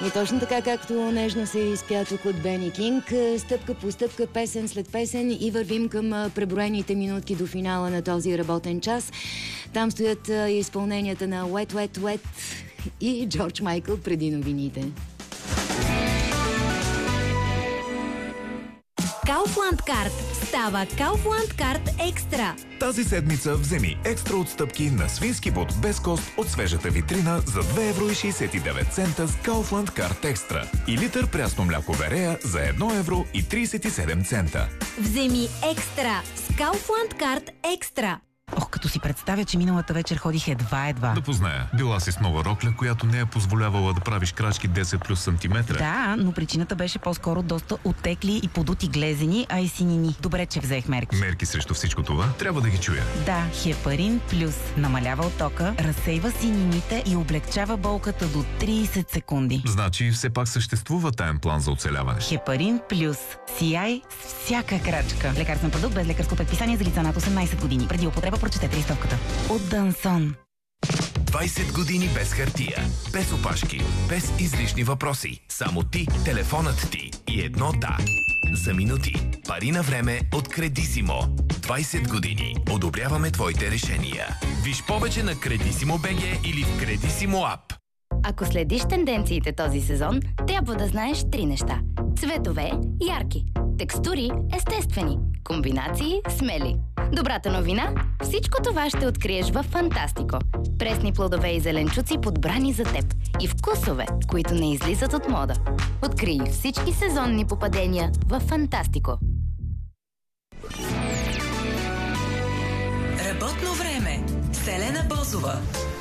И точно така, както нежно се изпя тук от Бени Кинг, стъпка по стъпка, песен след песен и вървим към преброените минутки до финала на този работен час. Там стоят изпълненията на Wet, Wet, Wet и Джордж Майкъл преди новините. Kaufland Card става Kaufland Card Екстра. Тази седмица вземи екстра отстъпки на свински бот без кост от свежата витрина за 2,69 евро с Kaufland Card Екстра и литър прясно мляко Верея за 1,37 евро. Вземи екстра с Kaufland Card Екстра. Ох, като си представя, че миналата вечер ходих едва. Да позная. Била си с нова рокля, която не е позволявала да правиш крачки 10 плюс сантиметра. Да, но причината беше по-скоро доста оттекли и подути глезени, а и синини. Добре, че взех мерки. Мерки срещу всичко това? Трябва да ги чуя. Да, Хепарин Плюс намалява оттока, разсейва синините и облегчава болката до 30 секунди. Значи все пак съществува таен план за оцеляване. Хепарин Плюс. Сияй с всяка крачка. Лекарствен продукт без лекарско предписание за лица над 18 години. Преди употреба прочетете листовката. От Дансон. 20 години без хартия, без опашки, без излишни въпроси. Само ти, телефонът ти и едно да. За минути. Пари на време от Кредисимо. 20 години. Одобряваме твоите решения. Виж повече на Кредисимо БГ или в Кредисимо ап. Ако следиш тенденциите този сезон, трябва да знаеш 3 неща. Цветове – ярки. Текстури – естествени. Комбинации – смели. Добрата новина – всичко това ще откриеш във Фантастико. Пресни плодове и зеленчуци, подбрани за теб. И вкусове, които не излизат от мода. Открий всички сезонни попадения във Фантастико. Работно време с Елена Бозова.